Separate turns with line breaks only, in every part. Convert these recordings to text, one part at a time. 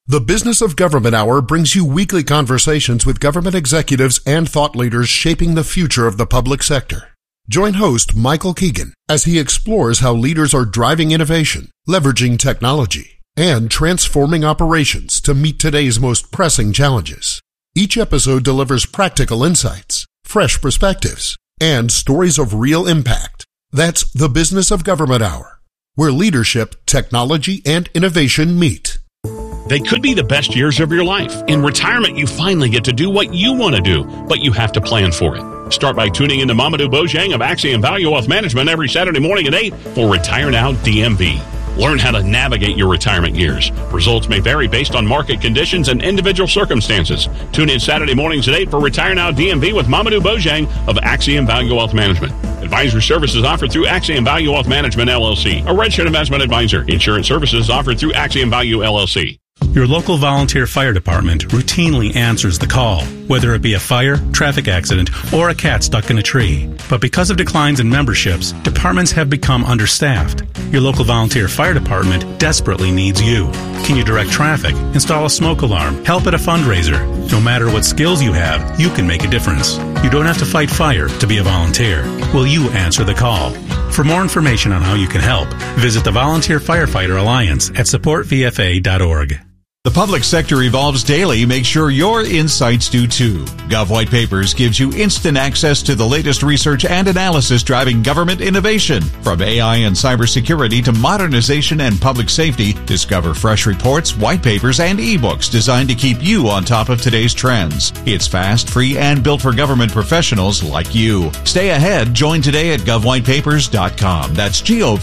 The Business of Government Hour brings you weekly conversations with government executives and thought leaders shaping the future of the public sector. Join host Michael Keegan as he explores how leaders are driving innovation, leveraging technology, and transforming operations to meet today's most pressing challenges. Each episode delivers practical insights, fresh perspectives, and stories of real impact. That's the Business of Government Hour, where leadership, technology, and innovation meet.
They could be the best years of your life. In retirement, you finally get to do what you want to do, but you have to plan for it. Start by tuning into Mamadou Bojang of Axiom Value Wealth Management every Saturday morning at 8 for Retire Now DMV. Learn how to navigate your retirement years. Results may vary based on market conditions and individual circumstances. Tune in Saturday mornings at 8 for Retire Now DMV with Mamadou Bojang of Axiom Value Wealth Management. Advisory services offered through Axiom Value Wealth Management, LLC, a registered investment advisor. Insurance services offered through Axiom Value, LLC.
Your local volunteer fire department routinely answers the call, whether it be a fire, traffic accident, or a cat stuck in a tree. But because of declines in memberships, departments have become understaffed. Your local volunteer fire department desperately needs you. Can you direct traffic, install a smoke alarm, help at a fundraiser? No matter what skills you have, you can make a difference. You don't have to fight fire to be a volunteer. Will you answer the call? For more information on how you can help, visit the Volunteer Firefighter Alliance at supportvfa.org.
The public sector evolves daily. Make sure your insights do too. Gov White Papers gives you instant access to the latest research and analysis driving government innovation. From AI and cybersecurity to modernization and public safety, discover fresh reports, white papers, and ebooks designed to keep you on top of today's trends. It's fast, free, and built for government professionals like you. Stay ahead. Join today at govwhitepapers.com. That's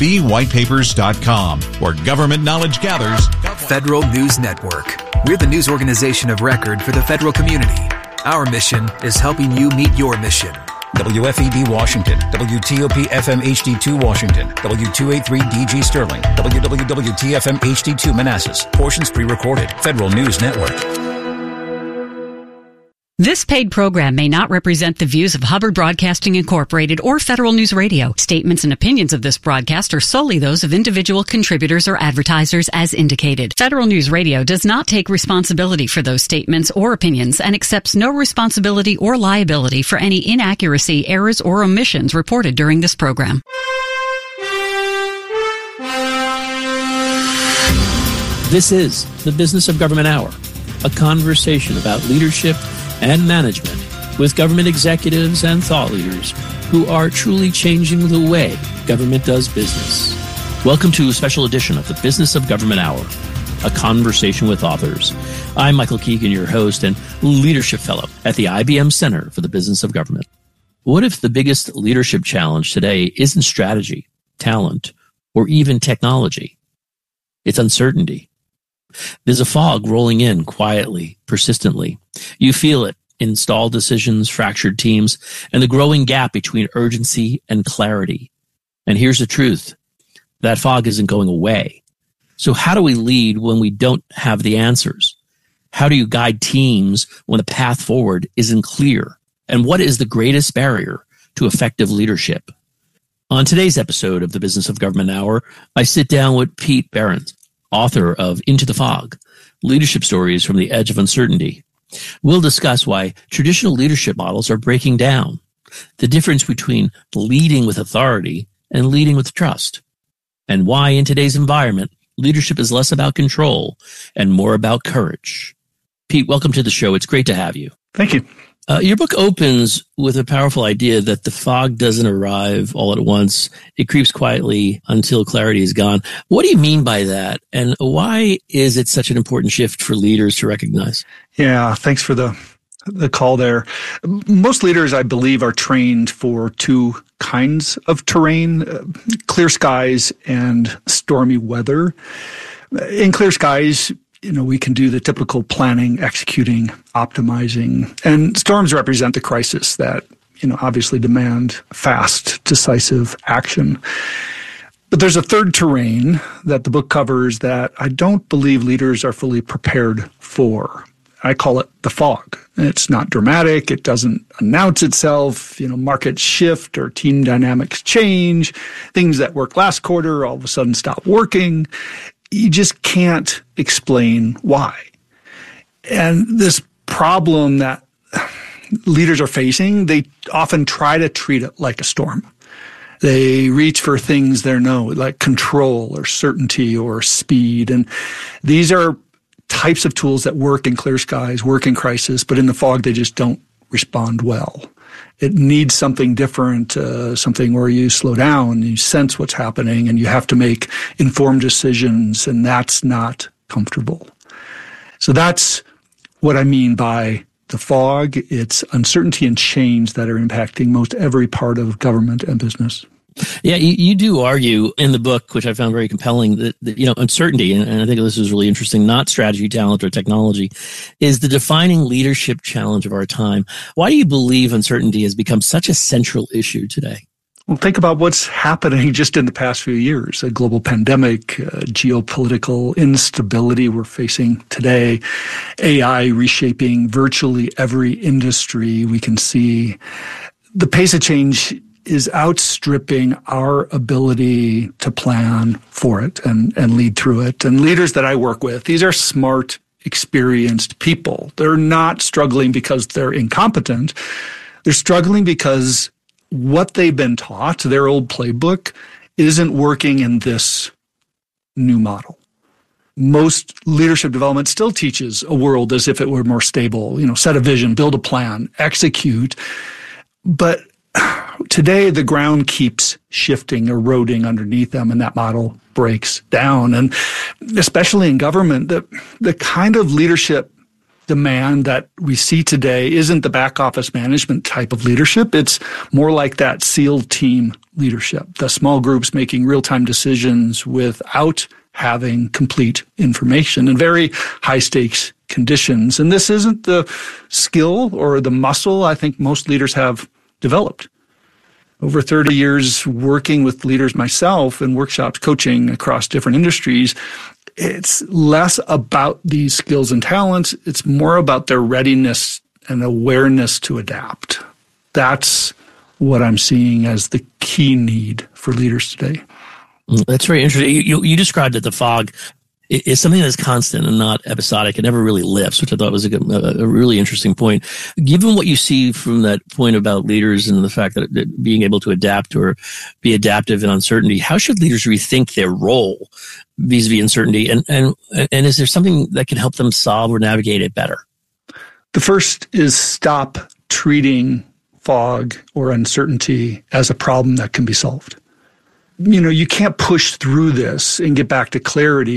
govwhitepapers.com, where government knowledge gathers.
Federal News Network. We're the news organization of record for the federal community. Our mission is helping you meet your mission.
WFED Washington, WTOP FM HD2 Washington, W283 DG Sterling, WWWTFM HD2 Manassas. Portions pre-recorded. Federal News Network.
This paid program may not represent the views of Hubbard Broadcasting Incorporated or Federal News Radio. Statements and opinions of this broadcast are solely those of individual contributors or advertisers as indicated. Federal News Radio does not take responsibility for those statements or opinions and accepts no responsibility or liability for any inaccuracy, errors, or omissions reported during this program.
This is the Business of Government Hour, a conversation about leadership and management with government executives and thought leaders who are truly changing the way government does business. Welcome to a special edition of the Business of Government Hour, a conversation with authors. I'm Michael Keegan, your host and leadership fellow at the IBM Center for the Business of Government. What if the biggest leadership challenge today isn't strategy, talent, or even technology? It's uncertainty. There's a fog rolling in quietly, persistently. You feel it in stalled decisions, fractured teams, and the growing gap between urgency and clarity. And here's the truth. That fog isn't going away. So how do we lead when we don't have the answers? How do you guide teams when the path forward isn't clear? And what is the greatest barrier to effective leadership? On today's episode of the Business of Government Hour, I sit down with Pete Behrens, author of Into the Fog, Leadership Stories from the Edge of Uncertainty. We'll discuss why traditional leadership models are breaking down, the difference between leading with authority and leading with trust, and why in today's environment, leadership is less about control and more about courage. Pete, welcome to the show. It's great to have you.
Thank you.
Your book opens with a powerful idea that the fog doesn't arrive all at once. It creeps quietly until clarity is gone. What do you mean by that? And why is it such an important shift for leaders to recognize?
Yeah, thanks for the call there. Most leaders, I believe, are trained for two kinds of terrain, clear skies and stormy weather. In clear skies, we can do the typical planning, executing, optimizing, and storms represent the crisis that, obviously demand fast, decisive action. But there's a third terrain that the book covers that I don't believe leaders are fully prepared for. I call it the fog. It's not dramatic. It doesn't announce itself. Markets shift or team dynamics change. Things that worked last quarter all of a sudden stop working. You just can't explain why. And this problem that leaders are facing, they often try to treat it like a storm. They reach for things they know, like control or certainty or speed. And these are types of tools that work in clear skies, work in crisis, but in the fog, they just don't respond well. It needs something different, something where you slow down, you sense what's happening, and you have to make informed decisions, and that's not comfortable. So that's what I mean by the fog. It's uncertainty and change that are impacting most every part of government and business.
Yeah, you do argue in the book, which I found very compelling, that uncertainty, and I think this is really interesting, not strategy, talent, or technology, is the defining leadership challenge of our time. Why do you believe uncertainty has become such a central issue today?
Well, think about what's happening just in the past few years. A global pandemic, geopolitical instability we're facing today, AI reshaping virtually every industry we can see. The pace of change is outstripping our ability to plan for it and lead through it. And leaders that I work with, these are smart, experienced people. They're not struggling because they're incompetent. They're struggling because what they've been taught, their old playbook, isn't working in this new model. Most leadership development still teaches a world as if it were more stable, set a vision, build a plan, execute. But today, the ground keeps shifting, eroding underneath them, and that model breaks down. And especially in government, the kind of leadership demand that we see today isn't the back office management type of leadership. It's more like that SEAL team leadership, the small groups making real-time decisions without having complete information in very high-stakes conditions. And this isn't the skill or the muscle I think most leaders have developed. Over 30 years working with leaders myself in workshops, coaching across different industries, it's less about these skills and talents. It's more about their readiness and awareness to adapt. That's what I'm seeing as the key need for leaders today.
That's very interesting. You described that the fog is something that's constant and not episodic. It never really lifts, which I thought was a really interesting point. Given what you see from that point about leaders and the fact that being able to adapt or be adaptive in uncertainty, how should leaders rethink their role vis-a-vis uncertainty? And is there something that can help them solve or navigate it better?
The first is stop treating fog or uncertainty as a problem that can be solved. You can't push through this and get back to clarity.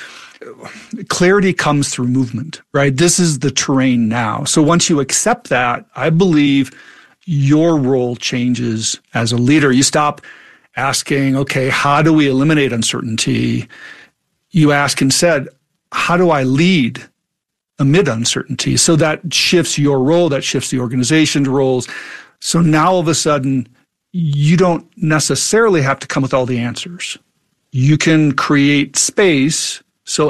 Clarity comes through movement, right? This is the terrain now. So once you accept that, I believe your role changes as a leader. You stop asking, okay, how do we eliminate uncertainty? You ask instead, how do I lead amid uncertainty? So that shifts your role, that shifts the organization's roles. So now all of a sudden, you don't necessarily have to come with all the answers. You can create space so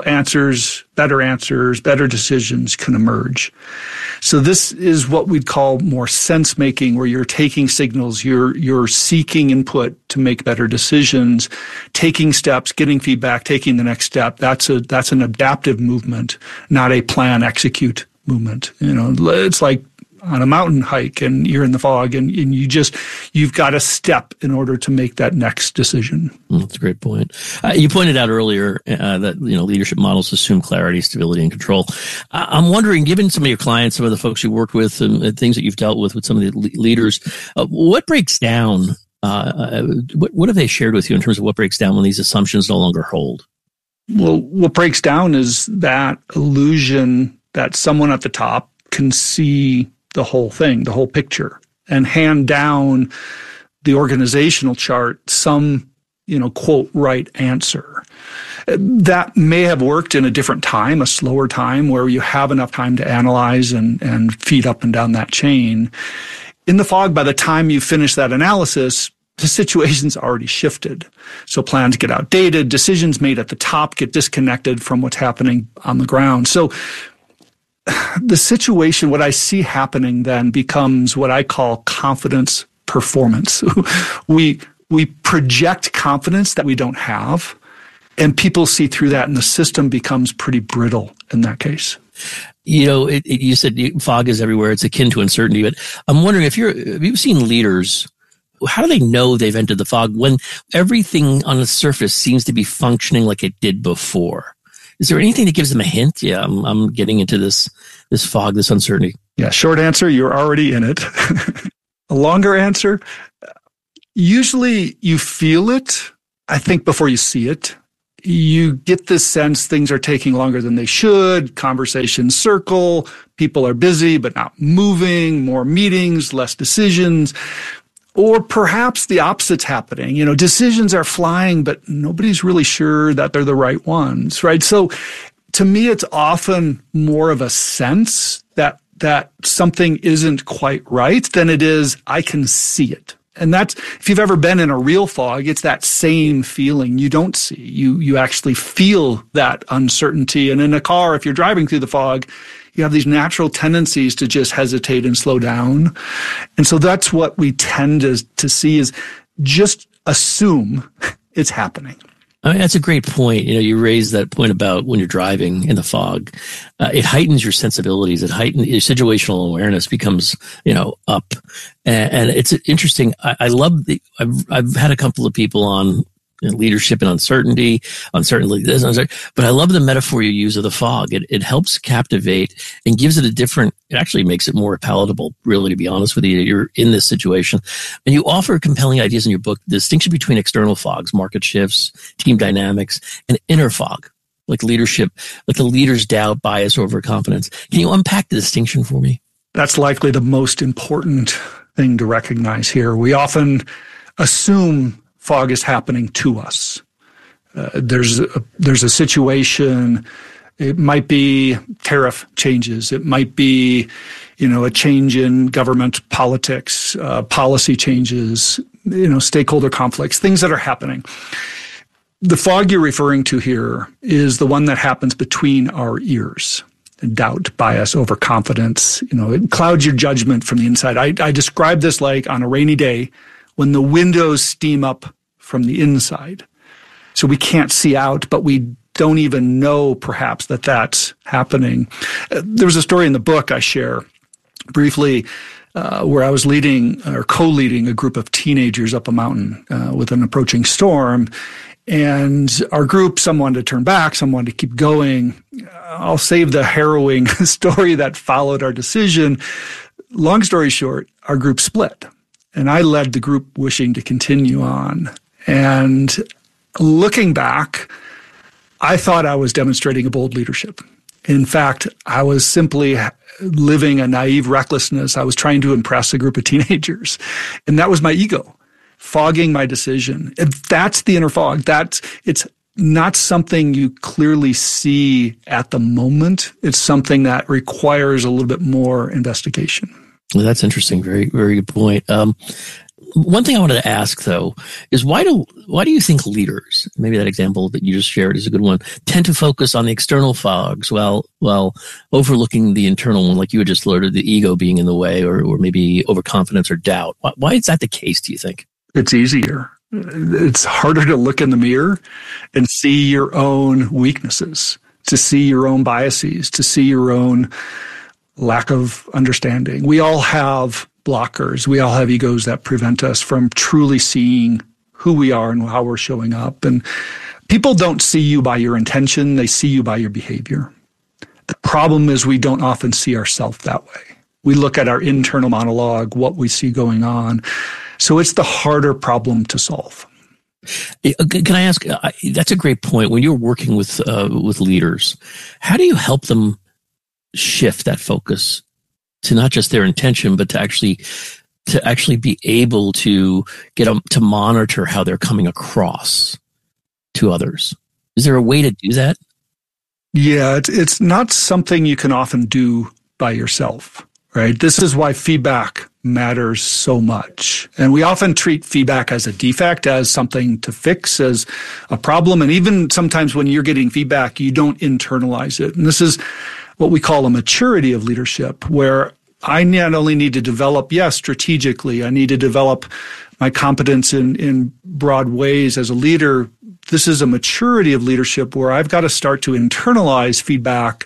better decisions can emerge. So this is what we'd call more sense making, where you're taking signals, you're seeking input to make better decisions, taking steps, getting feedback, taking the next step. That's an adaptive movement, not a plan execute movement. It's like on a mountain hike and you're in the fog and you've got to step in order to make that next decision.
That's a great point. You pointed out earlier that leadership models assume clarity, stability, and control. I'm wondering, given some of your clients, some of the folks you worked with, and things that you've dealt with some of the leaders, what breaks down? What have they shared with you in terms of what breaks down when these assumptions no longer hold?
Well, what breaks down is that illusion that someone at the top can see the whole thing, the whole picture, and hand down the organizational chart some, quote, right answer. That may have worked in a different time, a slower time where you have enough time to analyze and feed up and down that chain. In the fog, by the time you finish that analysis, the situation's already shifted. So plans get outdated, decisions made at the top get disconnected from what's happening on the ground. So the situation, what I see happening then becomes what I call confidence performance. We project confidence that we don't have, and people see through that, and the system becomes pretty brittle in that case.
You said fog is everywhere. It's akin to uncertainty, but I'm wondering have you seen leaders, how do they know they've entered the fog when everything on the surface seems to be functioning like it did before? Is there anything that gives them a hint? Yeah, I'm getting into this fog, this uncertainty.
Yeah, short answer, you're already in it. A longer answer, usually you feel it, I think, before you see it. You get this sense things are taking longer than they should, conversations circle, people are busy but not moving, more meetings, less decisions. Or perhaps the opposite's happening. Decisions are flying, but nobody's really sure that they're the right ones, right? So to me, it's often more of a sense that something isn't quite right than it is, I can see it. And that's, if you've ever been in a real fog, it's that same feeling you don't see. You actually feel that uncertainty. And in a car, if you're driving through the fog, you have these natural tendencies to just hesitate and slow down. And so that's what we tend to see is just assume it's happening.
I mean, that's a great point. You raised that point about when you're driving in the fog. It heightens your sensibilities. It heightens your situational awareness becomes, up. And it's interesting. I love I've had a couple of people on leadership and uncertainty, but I love the metaphor you use of the fog. It helps captivate and gives it it actually makes it more palatable, really, to be honest with you. You're in this situation. And you offer compelling ideas in your book, the distinction between external fogs, market shifts, team dynamics, and inner fog, like leadership, like the leader's doubt, bias, overconfidence. Can you unpack the distinction for me? That's
likely the most important thing to recognize here. We often assume fog is happening to us. There's a situation. It might be tariff changes. It might be, a change in government politics, policy changes, stakeholder conflicts, things that are happening. The fog you're referring to here is the one that happens between our ears. Doubt, bias, overconfidence. It clouds your judgment from the inside. I describe this like on a rainy day, when the windows steam up from the inside. So we can't see out, but we don't even know perhaps that that's happening. There was a story in the book I share briefly where I was leading or co-leading a group of teenagers up a mountain with an approaching storm. And our group, some wanted to turn back, some wanted to keep going. I'll save the harrowing story that followed our decision. Long story short, our group split. And I led the group wishing to continue on. And looking back, I thought I was demonstrating a bold leadership. In fact, I was simply living a naive recklessness. I was trying to impress a group of teenagers. And that was my ego, fogging my decision. And that's the inner fog. It's not something you clearly see at the moment. It's something that requires a little bit more investigation.
Well, that's interesting. Very, very good point. One thing I wanted to ask, though, is why do you think leaders, maybe that example that you just shared is a good one, tend to focus on the external fogs while overlooking the internal one, like you had just alerted, the ego being in the way or maybe overconfidence or doubt? Why is that the case, do you think?
It's easier. It's harder to look in the mirror and see your own weaknesses, to see your own biases, to see your own lack of understanding. We all have blockers. We all have egos that prevent us from truly seeing who we are and how we're showing up. And people don't see you by your intention. They see you by your behavior. The problem is we don't often see ourselves that way. We look at our internal monologue, what we see going on. So it's the harder problem to solve.
Can I ask, that's a great point. When you're working with leaders, how do you help them shift that focus to not just their intention, but to actually be able to get them to monitor how they're coming across to others? Is there a way to do that?
Yeah, it's not something you can often do by yourself, right? This is why feedback matters so much. And we often treat feedback as a defect, as something to fix, as a problem. And even sometimes when you're getting feedback, you don't internalize it. And this is what we call a maturity of leadership, where I not only need to develop, strategically, I need to develop my competence in broad ways as a leader. This is a maturity of leadership where I've got to start to internalize feedback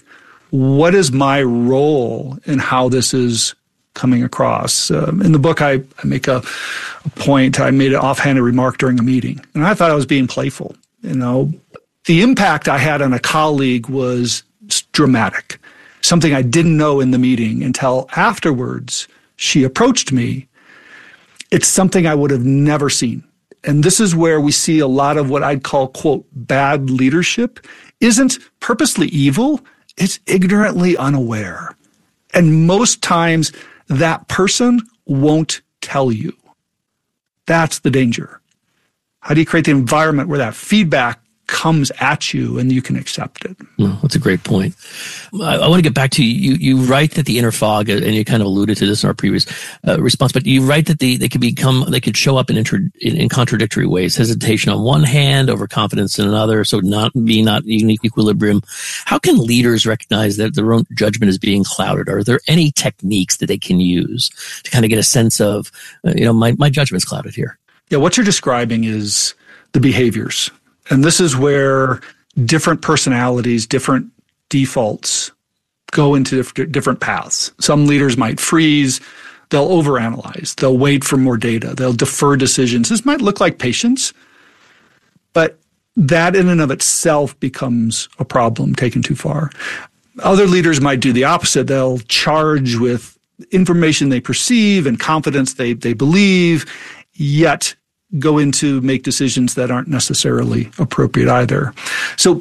what is my role in how this is coming across? In the book, I make a point. I made an offhanded remark during a meeting, and I thought I was being playful. The impact I had on a colleague was dramatic, something I didn't know in the meeting until afterwards she approached me. It's something I would have never seen. And this is where we see a lot of what I'd call, quote, bad leadership isn't purposely evil. It's ignorantly unaware. And most times that person won't tell you. That's the danger. How do you create the environment where that feedback comes at you and you can accept it?
Well, that's a great point. I want to get back to you write that the inner fog, and you kind of alluded to this in our previous response, but you write that they could show up in contradictory ways. Hesitation on one hand, overconfidence in another, so not in unique equilibrium. How can leaders recognize that their own judgment is being clouded? Are there any techniques that they can use to kind of get a sense of, my judgment's clouded here?
Yeah, what you're describing is the behaviors. And this is where different personalities, different defaults go into different paths. Some leaders might freeze. They'll overanalyze. They'll wait for more data. They'll defer decisions. This might look like patience, but that in and of itself becomes a problem taken too far. Other leaders might do the opposite. They'll charge with information they perceive and confidence they believe, yet go into make decisions that aren't necessarily appropriate either. So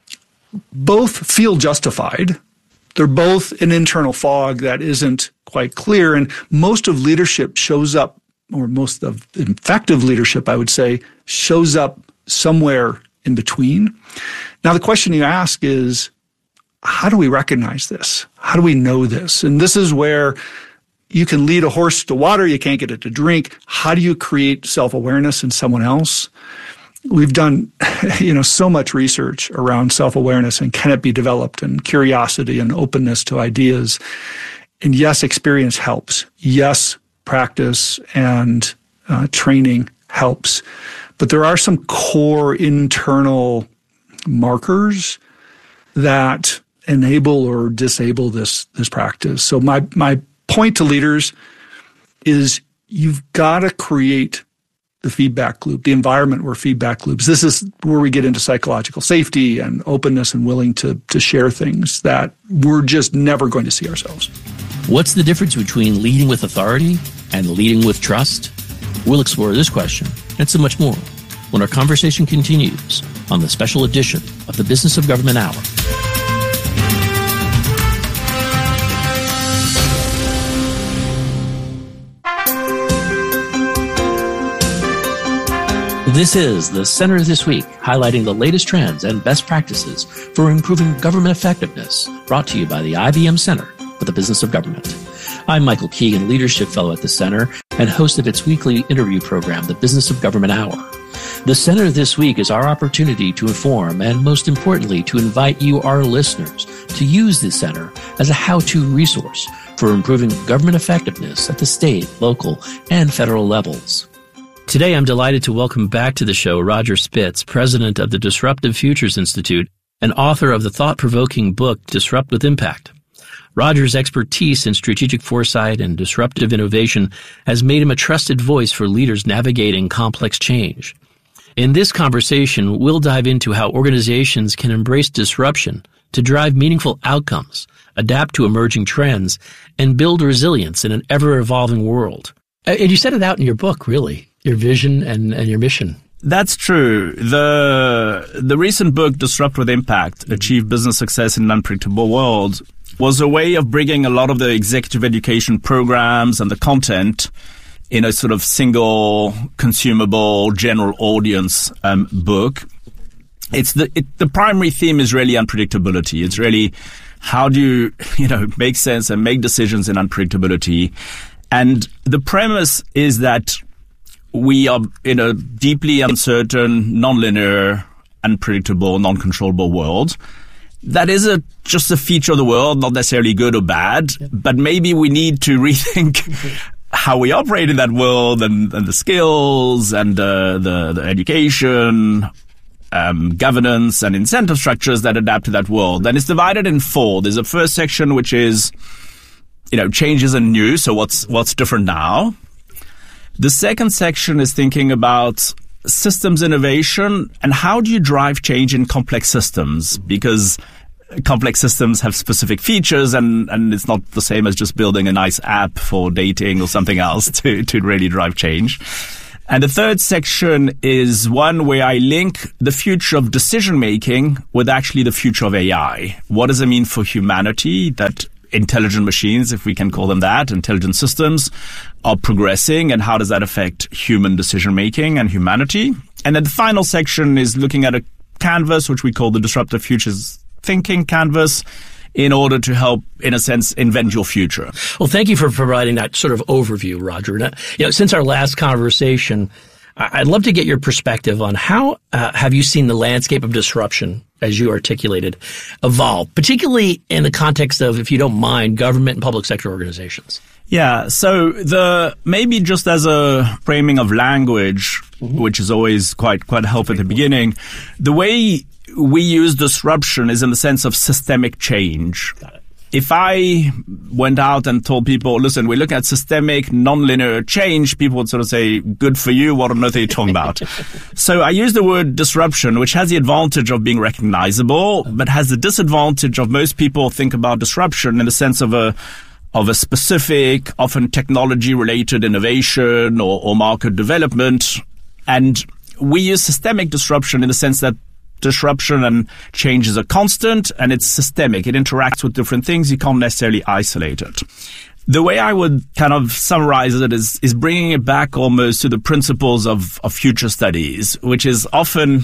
both feel justified. They're both an internal fog that isn't quite clear. And most of leadership shows up, or most of effective leadership, I would say, shows up somewhere in between. Now, the question you ask is, how do we recognize this? How do we know this? And this is where you can lead a horse to water, you can't get it to drink. How do you create self-awareness in someone else? We've done, so much research around self-awareness and can it be developed, and curiosity and openness to ideas. And yes, experience helps. Yes, practice and training helps. But there are some core internal markers that enable or disable this practice. So my point to leaders is you've got to create the feedback loop, the environment where feedback loops. This is where we get into psychological safety and openness and willing to share things that we're just never going to see ourselves.
What's the difference between leading with authority and leading with trust? We'll explore this question and so much more when our conversation continues on the special edition of the Business of Government Hour. This is the Center This Week, highlighting the latest trends and best practices for improving government effectiveness, brought to you by the IBM Center for the Business of Government. I'm Michael Keegan, Leadership Fellow at the Center and host of its weekly interview program, The Business of Government Hour. The Center This Week is our opportunity to inform and, most importantly, to invite you, our listeners, to use the Center as a how-to resource for improving government effectiveness at the state, local, and federal levels. Today, I'm delighted to welcome back to the show Roger Spitz, president of the Disruptive Futures Institute and author of the thought-provoking book, Disrupt with Impact. Roger's expertise in strategic foresight and disruptive innovation has made him a trusted voice for leaders navigating complex change. In this conversation, we'll dive into how organizations can embrace disruption to drive meaningful outcomes, adapt to emerging trends, and build resilience in an ever-evolving world. And you set it out in your book, really. Your vision and your mission.
That's true. The recent book, Disrupt with Impact, Achieve Business Success in an Unpredictable World, was a way of bringing a lot of the executive education programs and the content in a sort of single, consumable, general audience book. The primary theme is really unpredictability. It's really how do you make sense and make decisions in unpredictability. And the premise is that we are in a deeply uncertain, nonlinear, unpredictable, non-controllable world. That is just a feature of the world, not necessarily good or bad, but maybe we need to rethink how we operate in that world and the skills and the education governance and incentive structures that adapt to that world. And it's divided in 4. There's a first section which is, changes and new. So what's different now? The second section is thinking about systems innovation and how do you drive change in complex systems? Because complex systems have specific features and it's not the same as just building a nice app for dating or something else to really drive change. And the third section is one where I link the future of decision making with actually the future of AI. What does it mean for humanity that intelligent machines, if we can call them that, intelligent systems are progressing, and how does that affect human decision making and humanity? And then the final section is looking at a canvas, which we call the Disruptive Futures Thinking Canvas, in order to help, in a sense, invent your future.
Well, thank you for providing that sort of overview, Roger. Now, since our last conversation, I'd love to get your perspective on how have you seen the landscape of disruption, as you articulated, evolve, particularly in the context of, if you don't mind, government and public sector organizations?
Yeah, so maybe just as a framing of language, which is always quite helpful at the beginning, the way we use disruption is in the sense of systemic change.
Got it.
If I went out and told people, listen, we're looking at systemic, nonlinear change, people would sort of say, good for you, what on earth are you talking about? So I use the word disruption, which has the advantage of being recognizable, but has the disadvantage of most people think about disruption in the sense of a specific, often technology-related innovation or market development. And we use systemic disruption in the sense that disruption and change is a constant and it's systemic. It interacts with different things. You can't necessarily isolate it. The way I would kind of summarize it is bringing it back almost to the principles of future studies, which is often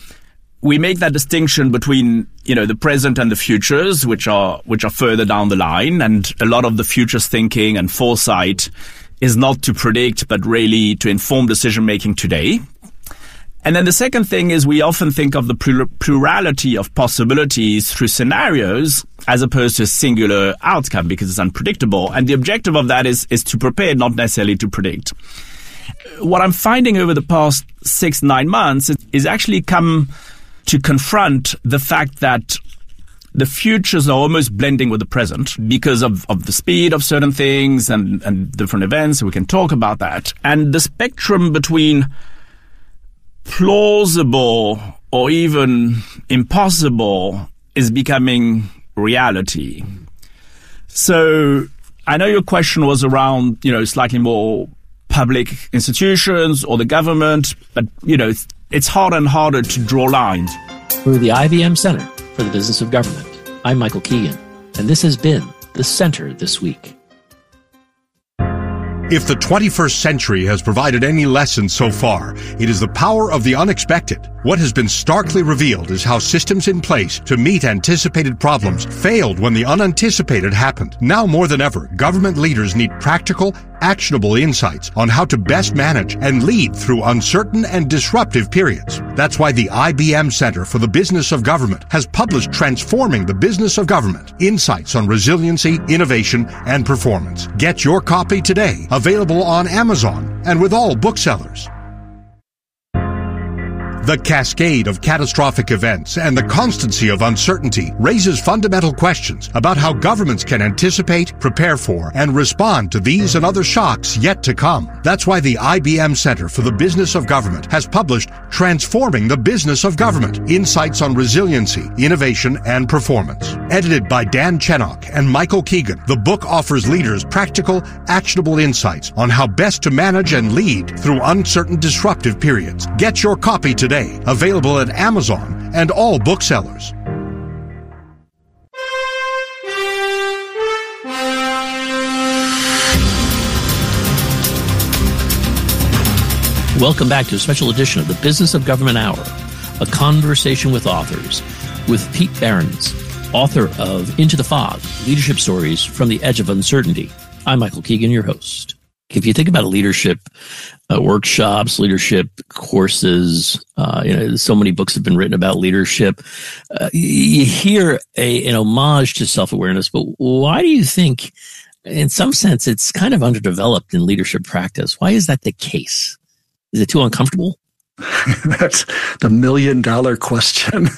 we make that distinction between, the present and the futures, which are further down the line. And a lot of the futures thinking and foresight is not to predict, but really to inform decision making today. And then the second thing is we often think of the plurality of possibilities through scenarios as opposed to a singular outcome because it's unpredictable. And the objective of that is to prepare, not necessarily to predict. What I'm finding over the past 6-9 months is actually come to confront the fact that the futures are almost blending with the present because of the speed of certain things and different events. We can talk about that. And the spectrum between plausible or even impossible is becoming reality. So I know your question was around, slightly more public institutions or the government, but, it's harder and harder to draw lines.
We're the IBM Center for the Business of Government. I'm Michael Keegan, and this has been The Center This Week.
If the 21st century has provided any lesson so far, it is the power of the unexpected. What has been starkly revealed is how systems in place to meet anticipated problems failed when the unanticipated happened. Now more than ever, government leaders need practical, actionable insights on how to best manage and lead through uncertain and disruptive periods. That's why the IBM Center for the Business of Government has published Transforming the Business of Government: Insights on Resiliency, Innovation, and Performance. Get your copy today, available on Amazon and with all booksellers. The cascade of catastrophic events and the constancy of uncertainty raises fundamental questions about how governments can anticipate, prepare for, and respond to these and other shocks yet to come. That's why the IBM Center for the Business of Government has published Transforming the Business of Government: Insights on Resiliency, Innovation, and Performance. Edited by Dan Chenok and Michael Keegan, the book offers leaders practical, actionable insights on how best to manage and lead through uncertain, disruptive periods. Get your copy today. Available at Amazon and all booksellers.
Welcome back to a special edition of the Business of Government Hour, a conversation with authors, with Pete Behrens, author of Into the Fog, Leadership Stories from the Edge of Uncertainty. I'm Michael Keegan, your host. If you think about leadership workshops, leadership courses, so many books have been written about leadership. You hear an homage to self-awareness, but why do you think, in some sense, it's kind of underdeveloped in leadership practice? Why is that the case? Is it too uncomfortable?
That's the $1 million question.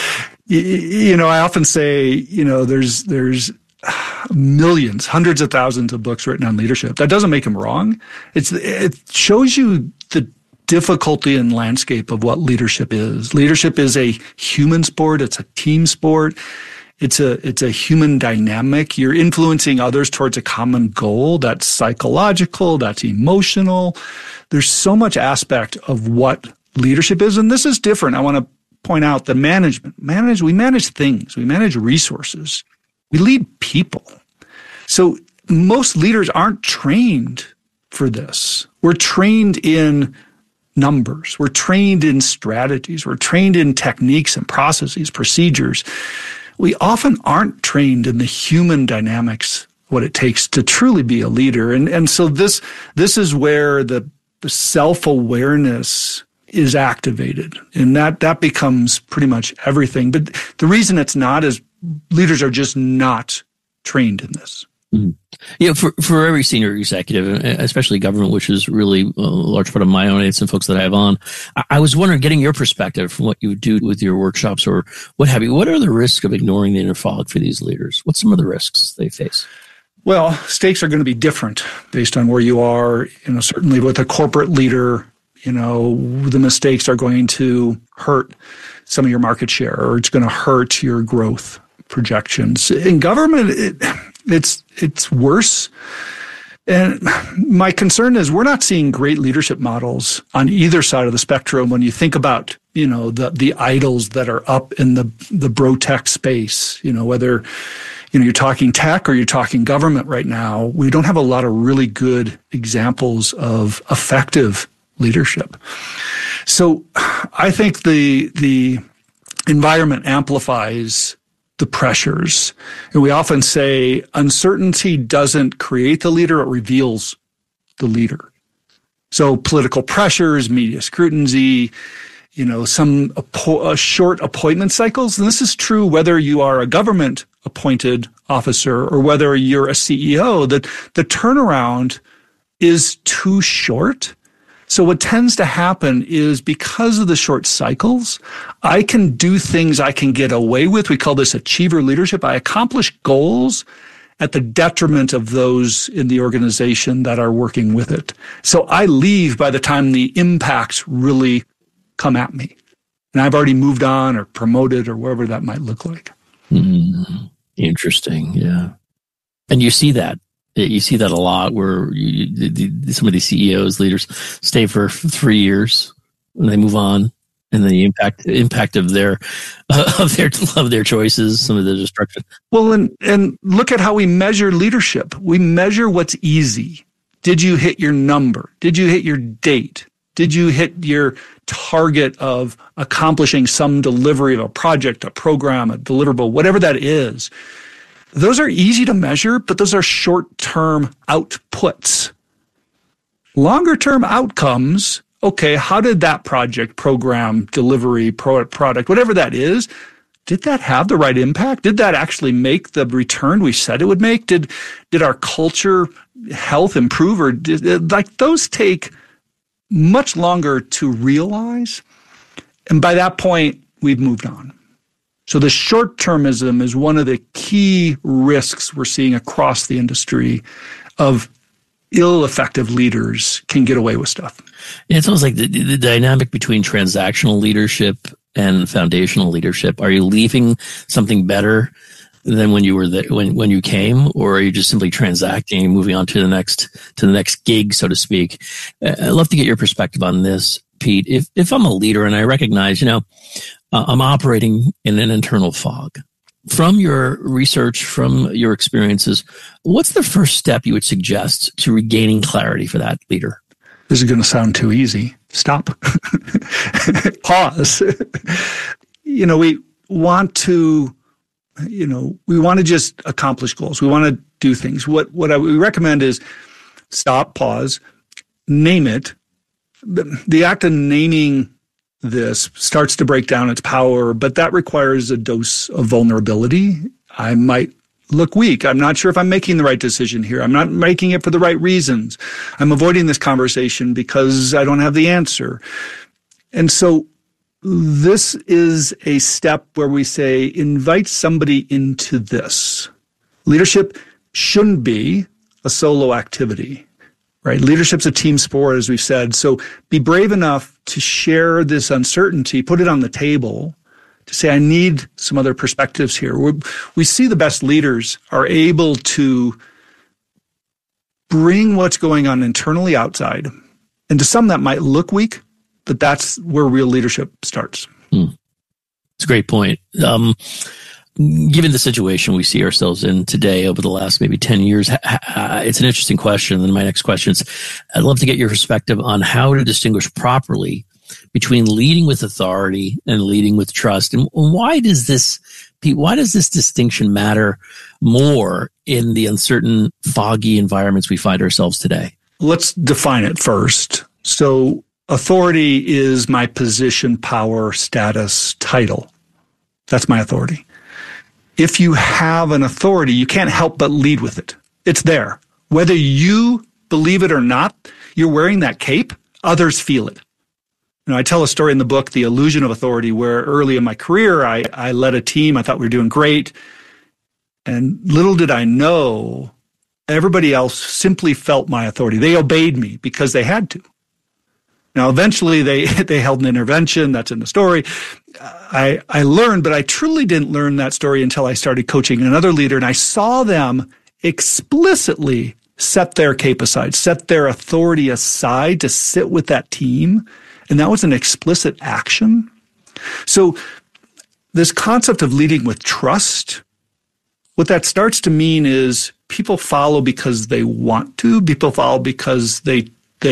I often say, there's millions, hundreds of thousands of books written on leadership. That doesn't make them wrong. It shows you the difficulty and landscape of what leadership is. Leadership is a human sport. It's a team sport. It's a human dynamic. You're influencing others towards a common goal. That's psychological. That's emotional. There's so much aspect of what leadership is. And this is different. I want to point out that we manage things. We manage resources. We lead people. So most leaders aren't trained for this. We're trained in numbers. We're trained in strategies. We're trained in techniques and processes, procedures. We often aren't trained in the human dynamics, what it takes to truly be a leader. And so this is where the self-awareness is activated. And that becomes pretty much everything. But the reason it's not is leaders are just not trained in this.
Mm-hmm. Yeah, for every senior executive, especially government, which is really a large part of my audience and folks that I have on, I was wondering, getting your perspective from what you do with your workshops or what have you, what are the risks of ignoring the inner fog for these leaders? What's some of the risks they face?
Well, stakes are going to be different based on where you are. Certainly with a corporate leader, the mistakes are going to hurt some of your market share, or it's going to hurt your growth projections. In government, it's worse. And my concern is we're not seeing great leadership models on either side of the spectrum. When you think about, the idols that are up in the bro-tech space, whether, you're talking tech or you're talking government right now, we don't have a lot of really good examples of effective leadership. So I think the environment amplifies the pressures. And we often say uncertainty doesn't create the leader, it reveals the leader. So political pressures, media scrutiny, some short appointment cycles. And this is true whether you are a government appointed officer or whether you're a CEO, that the turnaround is too short. So what tends to happen is because of the short cycles, I can do things I can get away with. We call this achiever leadership. I accomplish goals at the detriment of those in the organization that are working with it. So I leave by the time the impacts really come at me. And I've already moved on or promoted or wherever that might look like.
Interesting. Yeah. And you see that. You see that a lot where some of these CEOs, leaders stay for 3 years and they move on, and then the impact of their choices, some of the destruction.
Well, and look at how we measure leadership. We measure what's easy. Did you hit your number? Did you hit your date? Did you hit your target of accomplishing some delivery of a project, a program, a deliverable, whatever that is? Those are easy to measure, but those are short-term outputs. Longer-term outcomes, okay, how did that project, program, delivery, product, whatever that is, did that have the right impact? Did that actually make the return we said it would make? Did our culture health improve? Or those take much longer to realize. And by that point, we've moved on. So the short-termism is one of the key risks we're seeing across the industry of ill-effective leaders can get away with stuff.
It's almost like the dynamic between transactional leadership and foundational leadership. Are you leaving something better than when you were there, when you came, or are you just simply transacting and moving on to the next gig, so to speak? I'd love to get your perspective on this, Pete. If I'm a leader and I recognize, I'm operating in an internal fog. From your research, from your experiences, what's the first step you would suggest to regaining clarity for that leader?
This is going to sound too easy. Stop. Pause. We want to just accomplish goals. We want to do things. What we recommend is stop, pause, name it. The act of naming this starts to break down its power, but that requires a dose of vulnerability. I might look weak. I'm not sure if I'm making the right decision here. I'm not making it for the right reasons. I'm avoiding this conversation because I don't have the answer. And so this is a step where we say, invite somebody into this. Leadership shouldn't be a solo activity, right? Leadership's a team sport, as we've said. So be brave enough to share this uncertainty, put it on the table, to say, I need some other perspectives here. We see the best leaders are able to bring what's going on internally outside. And to some that might look weak, but that's where real leadership starts.
It's a great point. Given the situation we see ourselves in today over the last maybe 10 years, it's an interesting question. And then my next question is, I'd love to get your perspective on how to distinguish properly between leading with authority and leading with trust. And why does this distinction matter more in the uncertain, foggy environments we find ourselves today?
Let's define it first. So authority is my position, power, status, title. That's my authority. If you have an authority, you can't help but lead with it. It's there. Whether you believe it or not, you're wearing that cape, others feel it. You know, I tell a story in the book, The Illusion of Authority, where early in my career, I led a team. I thought we were doing great. And little did I know, everybody else simply felt my authority. They obeyed me because they had to. Now, eventually, they held an intervention. That's in the story. I learned, but I truly didn't learn that story until I started coaching another leader, and I saw them explicitly set their cape aside, set their authority aside to sit with that team, and that was an explicit action. So this concept of leading with trust, what that starts to mean is people follow because they want to. People follow because they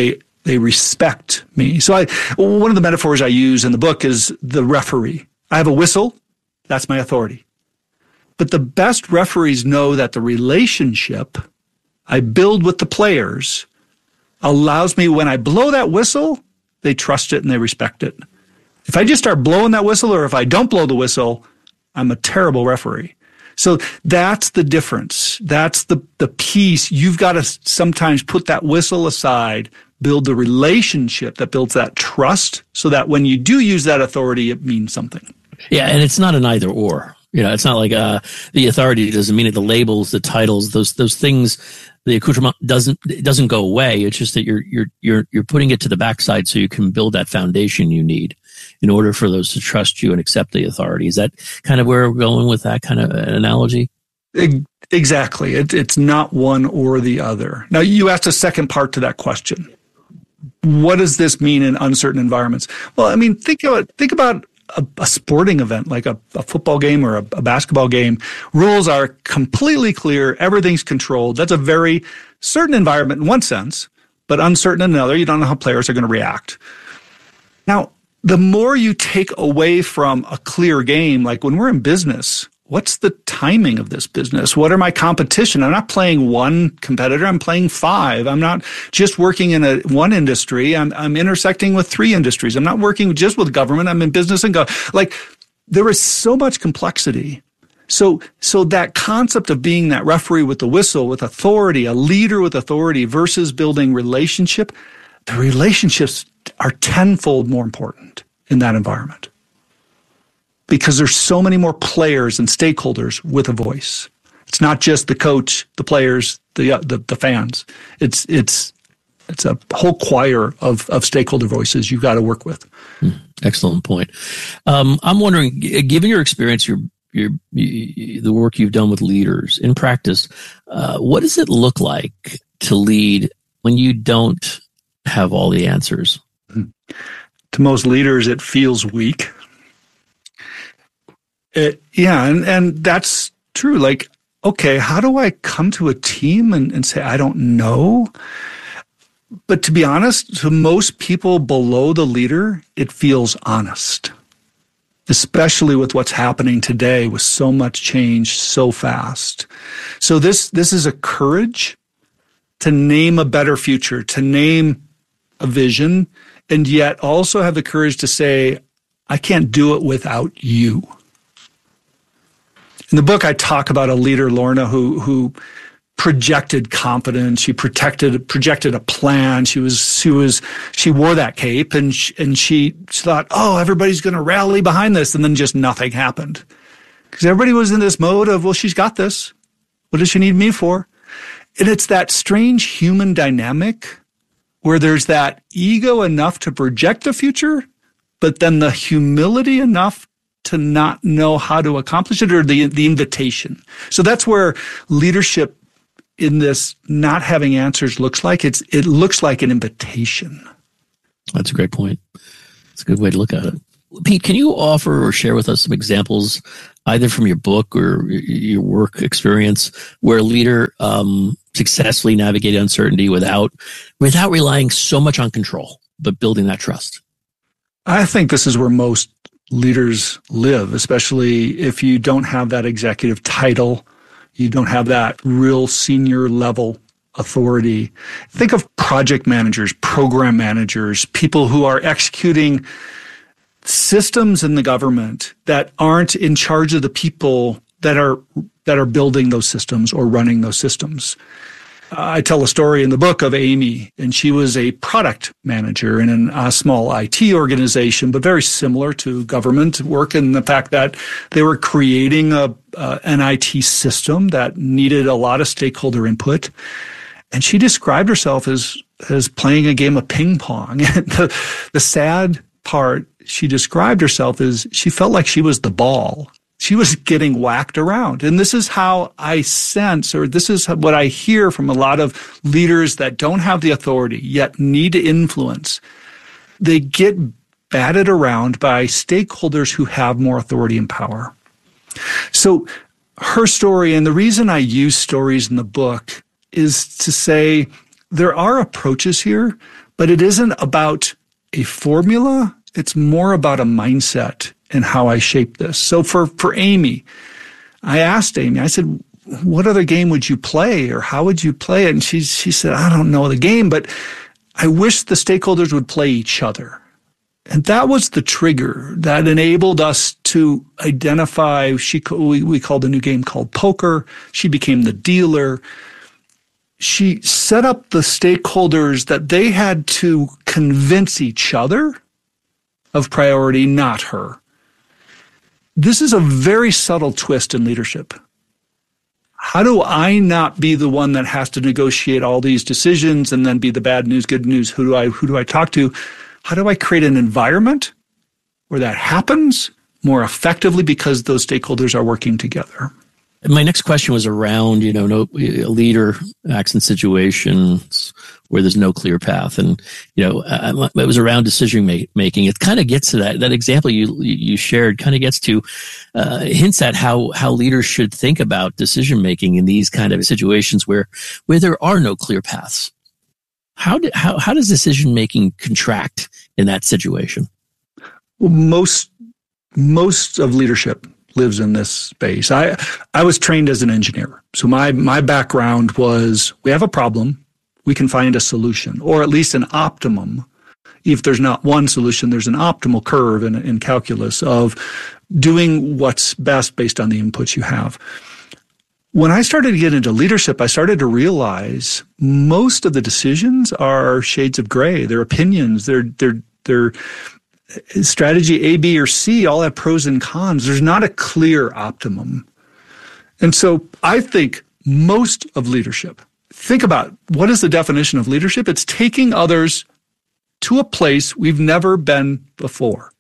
respect me. So one of the metaphors I use in the book is the referee. I have a whistle. That's my authority. But the best referees know that the relationship I build with the players allows me, when I blow that whistle, they trust it and they respect it. If I just start blowing that whistle, or if I don't blow the whistle, I'm a terrible referee. So that's the difference. That's the piece. You've got to sometimes put that whistle aside, build the relationship that builds that trust so that when you do use that authority, it means something.
Yeah, and it's not an either or. You know, it's not like the authority doesn't mean it. The labels, the titles, those things, the accoutrement doesn't go away. It's just that you're putting it to the backside so you can build that foundation you need in order for those to trust you and accept the authority. Is that kind of where we're going with that kind of analogy?
Exactly. It's not one or the other. Now, you asked a second part to that question. What does this mean in uncertain environments? Well, I mean, think about a sporting event like a football game or a basketball game. Rules are completely clear. Everything's controlled. That's a very certain environment in one sense, but uncertain in another. You don't know how players are going to react. Now, the more you take away from a clear game, like when we're in business, what's the timing of this business? What are my competition? I'm not playing one competitor. I'm playing 5. I'm not just working in one industry. I'm intersecting with 3 industries. I'm not working just with government. I'm in business and like there is so much complexity. So that concept of being that referee with the whistle, with authority, a leader with authority versus building relationship, the relationships are tenfold more important in that environment. Because there's so many more players and stakeholders with a voice. It's not just the coach, the players, the fans. It's a whole choir of stakeholder voices you've got to work with.
Excellent point. I'm wondering, given your experience, the work you've done with leaders in practice, what does it look like to lead when you don't have all the answers?
To most leaders, it feels weak. And that's true. Like, okay, how do I come to a team and say, I don't know? But to be honest, to most people below the leader, it feels honest, especially with what's happening today with so much change so fast. So this is a courage to name a better future, to name a vision, and yet also have the courage to say, I can't do it without you. In the book, I talk about a leader, Lorna, who projected confidence. She projected a plan. She wore that cape, and she thought, oh, everybody's going to rally behind this, and then just nothing happened. Because everybody was in this mode of, well, she's got this. What does she need me for? And it's that strange human dynamic where there's that ego enough to project the future, but then the humility enough to not know how to accomplish it, or the invitation. So that's where leadership in this not having answers looks like. It looks like an invitation.
That's a great point. It's a good way to look at it. Pete, can you offer or share with us some examples, either from your book or your work experience, where a leader successfully navigated uncertainty without relying so much on control, but building that trust?
I think this is where most leaders live, especially if you don't have that executive title, you don't have that real senior level authority. Think of project managers, program managers, people who are executing systems in the government that aren't in charge of the people that are building those systems or running those systems. I tell a story in the book of Amy, and she was a product manager in a small IT organization, but very similar to government work in the fact that they were creating an IT system that needed a lot of stakeholder input. And she described herself as playing a game of ping pong. And the sad part, she described herself as she felt like she was the ball. She was getting whacked around. And this is how I sense, or this is what I hear from a lot of leaders that don't have the authority yet need to influence. They get batted around by stakeholders who have more authority and power. So her story, and the reason I use stories in the book, is to say there are approaches here, but it isn't about a formula. It's more about a mindset and how I shape this. So for Amy, I asked Amy, I said, what other game would you play, or how would you play it? And she said, I don't know the game, but I wish the stakeholders would play each other. And that was the trigger that enabled us to identify, we called a new game called poker. She became the dealer. She set up the stakeholders that they had to convince each other of priority, not her. This is a very subtle twist in leadership. How do I not be the one that has to negotiate all these decisions and then be the bad news, good news? Who do I talk to? How do I create an environment where that happens more effectively because those stakeholders are working together?
My next question was around, a leader acts in situations where there's no clear path. And, it was around decision making. It kind of gets to that example you shared kind of gets to, hints at how leaders should think about decision making in these kind of situations where there are no clear paths. How does decision making contract in that situation?
Well, most of leadership lives in this space. I was trained as an engineer. So my background was, we have a problem, we can find a solution, or at least an optimum. If there's not one solution, there's an optimal curve in calculus of doing what's best based on the inputs you have. When I started to get into leadership, I started to realize most of the decisions are shades of gray. They're opinions. They're strategy A, B, or C all have pros and cons. There's not a clear optimum. And so I think most of leadership, think about what is the definition of leadership? It's taking others to a place we've never been before.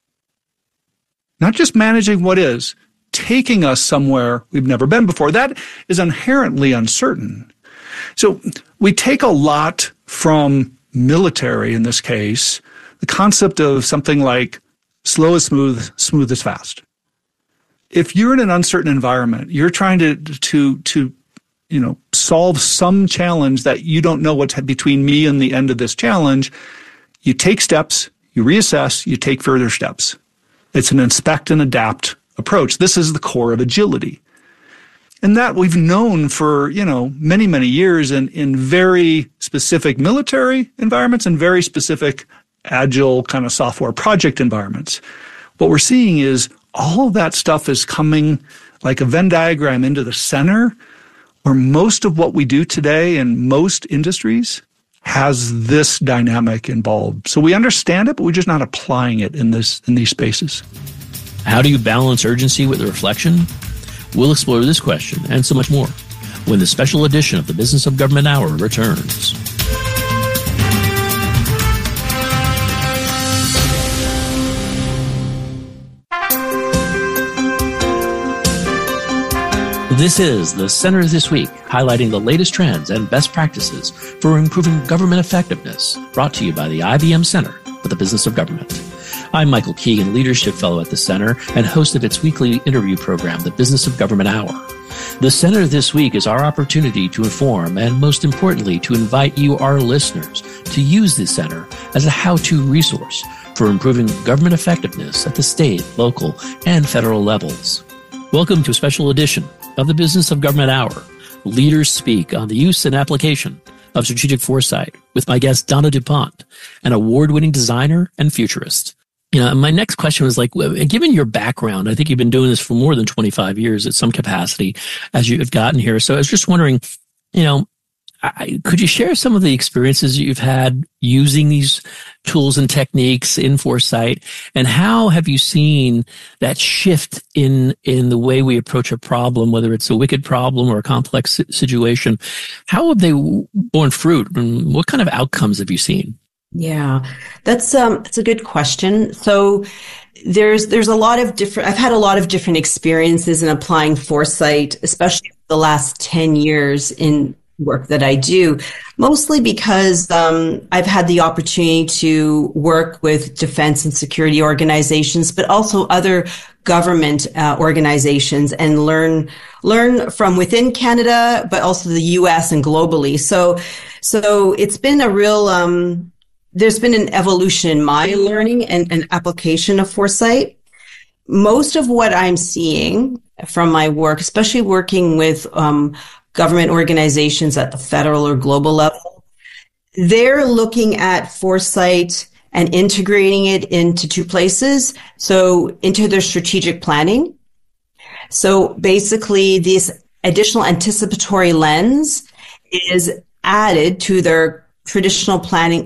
Not just managing what is, taking us somewhere we've never been before. That is inherently uncertain. So we take a lot from military in this case, the concept of something like slow is smooth, smooth is fast. If you're in an uncertain environment, you're trying to solve some challenge that you don't know what's between me and the end of this challenge, you take steps, you reassess, you take further steps. It's an inspect and adapt approach. This is the core of agility. And that we've known for, many, many years in very specific military environments and very specific agile kind of software project environments. What we're seeing is all of that stuff is coming like a Venn diagram into the center or most of what we do today in most industries has this dynamic involved. So we understand it, but we're just not applying it in these spaces.
How do you balance urgency with reflection? We'll explore this question and so much more when the special edition of the Business of Government Hour returns. This is the Center This Week, highlighting the latest trends and best practices for improving government effectiveness, brought to you by the IBM Center for the Business of Government. I'm Michael Keegan, Leadership Fellow at the Center and host of its weekly interview program, The Business of Government Hour. The Center This Week is our opportunity to inform and, most importantly, to invite you, our listeners, to use this center as a how-to resource for improving government effectiveness at the state, local, and federal levels. Welcome to a special edition of the Business of Government Hour. Leaders speak on the use and application of strategic foresight with my guest, Donna DuPont, an award-winning designer and futurist. My next question was given your background, I think you've been doing this for more than 25 years at some capacity as you've gotten here. So I was just wondering, could you share some of the experiences you've had using these tools and techniques in foresight, and how have you seen that shift in the way we approach a problem, whether it's a wicked problem or a complex situation? How have they borne fruit, and what kind of outcomes have you seen?
Yeah, that's a good question. So there's a lot of I've had a lot of different experiences in applying foresight, especially the last 10 years in work that I do, mostly because I've had the opportunity to work with defense and security organizations, but also other government organizations, and learn from within Canada, but also the U.S. and globally. So it's been a real there's been an evolution in my learning and application of foresight. Most of what I'm seeing from my work, especially working with government organizations at the federal or global level, they're looking at foresight and integrating it into two places. So into their strategic planning. So basically this additional anticipatory lens is added to their traditional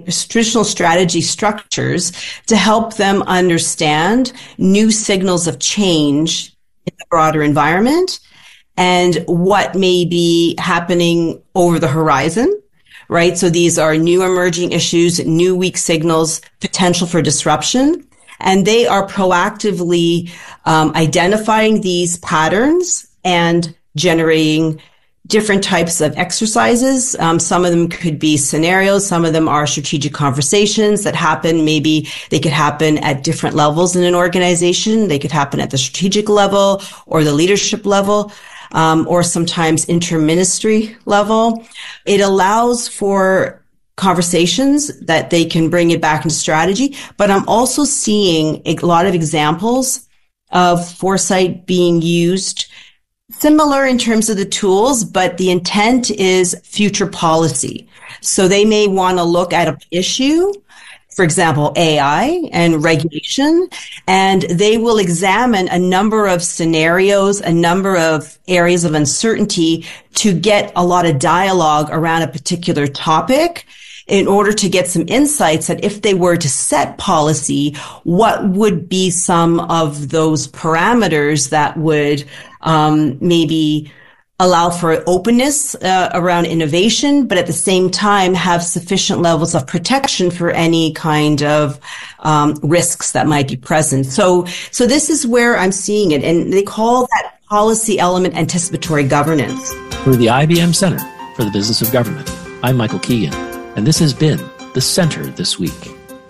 strategy structures to help them understand new signals of change in the broader environment and what may be happening over the horizon, right? So these are new emerging issues, new weak signals, potential for disruption, and they are proactively identifying these patterns and generating different types of exercises. Some of them could be scenarios. Some of them are strategic conversations that happen. Maybe they could happen at different levels in an organization. They could happen at the strategic level or the leadership level, or sometimes interministry level. It allows for conversations that they can bring it back into strategy. But I'm also seeing a lot of examples of foresight being used similar in terms of the tools, but the intent is future policy. So they may want to look at an issue, for example, AI and regulation, and they will examine a number of scenarios, a number of areas of uncertainty to get a lot of dialogue around a particular topic in order to get some insights that if they were to set policy, what would be some of those parameters that would maybe allow for openness around innovation, but at the same time have sufficient levels of protection for any kind of risks that might be present. So this is where I'm seeing it, and they call that policy element anticipatory governance.
For the IBM Center for the Business of Government, I'm Michael Keegan, and this has been the Center This Week.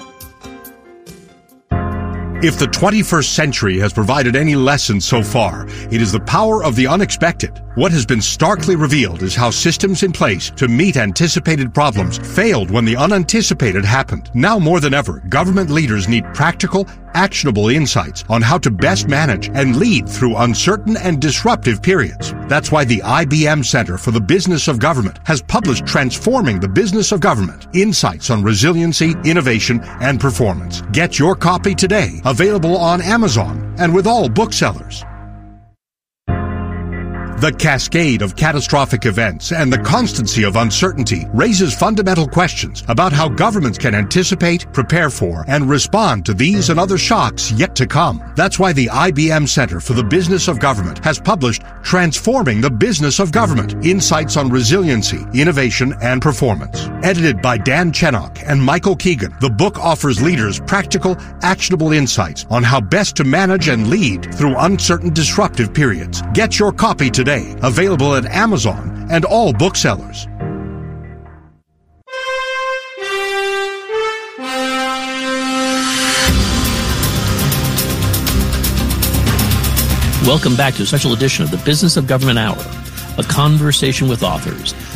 If the 21st century has provided any lesson so far, it is the power of the unexpected. What has been starkly revealed is how systems in place to meet anticipated problems failed when the unanticipated happened. Now more than ever, government leaders need practical, actionable insights on how to best manage and lead through uncertain and disruptive periods. That's why the IBM Center for the Business of Government has published Transforming the Business of Government, Insights on Resiliency, Innovation, and Performance. Get your copy today, available on Amazon and with all booksellers. The cascade of catastrophic events and the constancy of uncertainty raises fundamental questions about how governments can anticipate, prepare for, and respond to these and other shocks yet to come. That's why the IBM Center for the Business of Government has published Transforming the Business of Government: Insights on Resiliency, Innovation, and Performance. Edited by Dan Chenok and Michael Keegan, the book offers leaders practical, actionable insights on how best to manage and lead through uncertain, disruptive periods. Get your copy today. Available at Amazon and all booksellers.
Welcome back to a special edition of the Business of Government Hour, a conversation with authors.